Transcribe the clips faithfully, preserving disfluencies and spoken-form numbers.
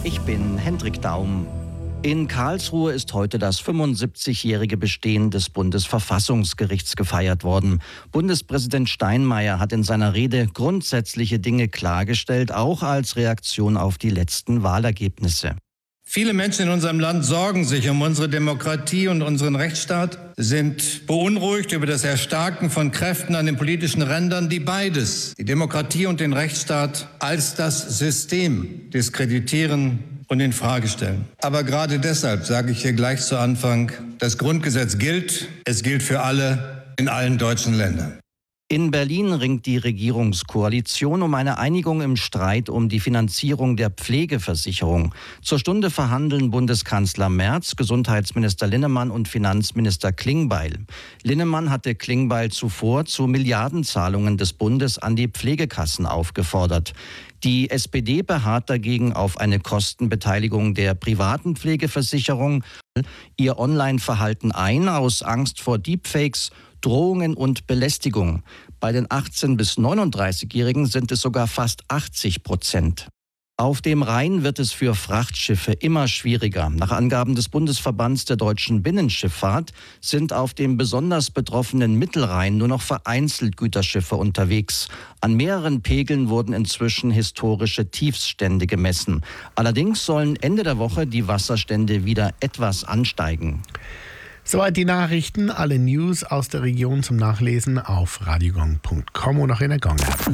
Ich bin Hendrik Daum. In Karlsruhe ist heute das fünfundsiebzigjährige Bestehen des Bundesverfassungsgerichts gefeiert worden. Bundespräsident Steinmeier hat in seiner Rede grundsätzliche Dinge klargestellt, auch als Reaktion auf die letzten Wahlergebnisse. Viele Menschen in unserem Land sorgen sich um unsere Demokratie und unseren Rechtsstaat, sind beunruhigt über das Erstarken von Kräften an den politischen Rändern, die beides, die Demokratie und den Rechtsstaat, als das System diskreditieren und in Frage stellen. Aber gerade deshalb sage ich hier gleich zu Anfang, das Grundgesetz gilt, es gilt für alle in allen deutschen Ländern. In Berlin ringt die Regierungskoalition um eine Einigung im Streit um die Finanzierung der Pflegeversicherung. Zur Stunde verhandeln Bundeskanzler Merz, Gesundheitsminister Linnemann und Finanzminister Klingbeil. Linnemann hatte Klingbeil zuvor zu Milliardenzahlungen des Bundes an die Pflegekassen aufgefordert. Die S P D beharrt dagegen auf eine Kostenbeteiligung der privaten Pflegeversicherung. Ihr Online-Verhalten ein aus Angst vor Deepfakes, Drohungen und Belästigung. Bei den achtzehn- bis neununddreißigjährigen sind es sogar fast achtzig Prozent. Auf dem Rhein wird es für Frachtschiffe immer schwieriger. Nach Angaben des Bundesverbands der deutschen Binnenschifffahrt sind auf dem besonders betroffenen Mittelrhein nur noch vereinzelt Güterschiffe unterwegs. An mehreren Pegeln wurden inzwischen historische Tiefststände gemessen. Allerdings sollen Ende der Woche die Wasserstände wieder etwas ansteigen. Soweit die Nachrichten, alle News aus der Region zum Nachlesen auf radiogong punkt com und auch in der Gong-App.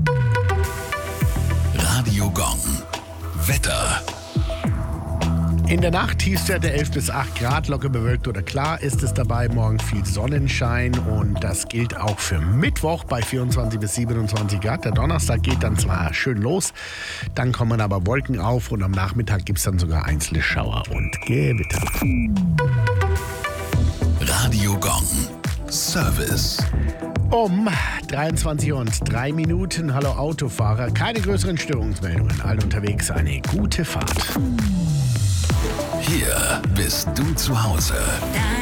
Radio Gong. Wetter. In der Nacht Tiefstwerte elf bis acht Grad, locker bewölkt oder klar ist es dabei. Morgen viel Sonnenschein und das gilt auch für Mittwoch bei vierundzwanzig bis siebenundzwanzig Grad. Der Donnerstag geht dann zwar schön los, dann kommen aber Wolken auf und am Nachmittag gibt es dann sogar einzelne Schauer und Gewitter. Radio Gong. Service. Um dreiundzwanzig Uhr und drei Minuten. Hallo Autofahrer. Keine größeren Störungsmeldungen. Allen unterwegs eine gute Fahrt. Hier bist du zu Hause.